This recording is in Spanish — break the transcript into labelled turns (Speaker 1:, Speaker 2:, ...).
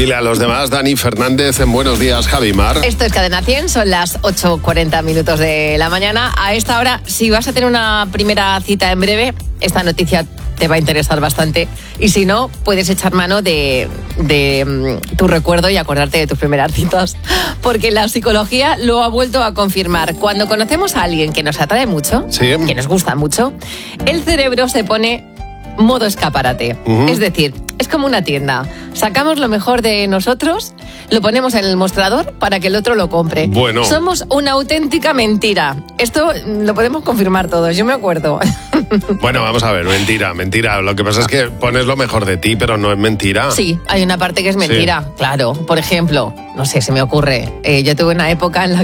Speaker 1: Dile a los demás, Dani Fernández, en Buenos Días, Javimar.
Speaker 2: Esto es Cadena 100, son las 8:40 minutos de la mañana. A esta hora, si vas a tener una primera cita en breve, esta noticia te va a interesar bastante. Y si no, puedes echar mano de tu recuerdo y acordarte de tus primeras citas. Porque la psicología lo ha vuelto a confirmar. Cuando conocemos a alguien que nos atrae mucho,
Speaker 1: Sí.
Speaker 2: que nos gusta mucho, el cerebro se pone modo escaparate. Es decir, es como una tienda. Sacamos lo mejor de nosotros, lo ponemos en el mostrador para que el otro lo compre.
Speaker 1: Bueno.
Speaker 2: Somos una auténtica mentira. Esto lo podemos confirmar todos, yo me acuerdo.
Speaker 1: Bueno, vamos a ver, mentira. Lo que pasa es que pones lo mejor de ti, pero no es mentira.
Speaker 2: Sí, hay una parte que es mentira, claro. Por ejemplo, no sé, se me ocurre, yo tuve una época en la